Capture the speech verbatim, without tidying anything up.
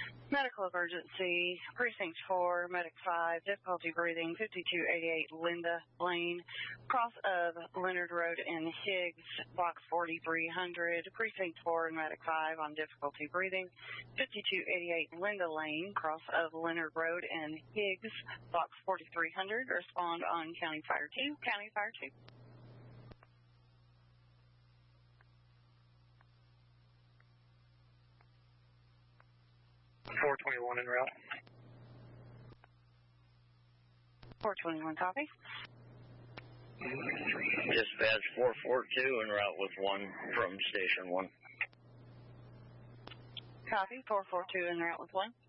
Medical emergency, precinct four, medic five, difficulty breathing, fifty-two eighty-eight Linda Lane, cross of Leonard Road and Higgs, block forty-three hundred, precinct four and medic five on difficulty breathing, fifty-two eighty-eight Linda Lane, cross of Leonard Road and Higgs, block forty-three hundred, respond on County Fire two, County Fire two. four twenty-one en route. four twenty-one, copy. Dispatch four forty-two en route with one from station one. Copy, four forty-two en route with one.